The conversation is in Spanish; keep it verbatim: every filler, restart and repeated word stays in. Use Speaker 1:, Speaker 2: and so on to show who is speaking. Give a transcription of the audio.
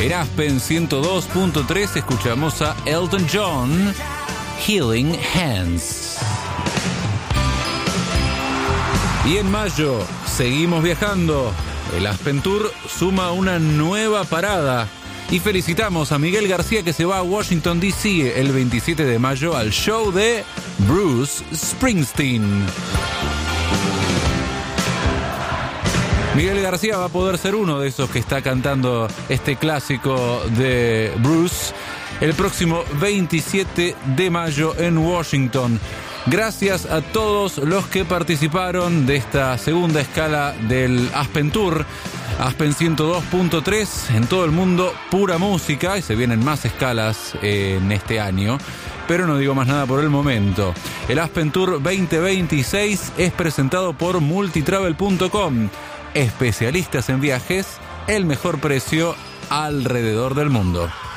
Speaker 1: En Aspen ciento dos punto tres escuchamos a Elton John, Healing Hands. Y en mayo seguimos viajando. El Aspen Tour suma una nueva parada. Y felicitamos a Miguel García, que se va a Washington, D C el veintisiete de mayo al show de Bruce Springsteen. Miguel García va a poder ser uno de esos que está cantando este clásico de Bruce el próximo veintisiete de mayo en Washington. Gracias a todos los que participaron de esta segunda escala del Aspen Tour. Aspen ciento dos punto tres en todo el mundo, pura música, y se vienen más escalas en este año, pero no digo más nada por el momento. El Aspen Tour veinte veintiséis es presentado por multitravel punto com, especialistas en viajes, el mejor precio alrededor del mundo.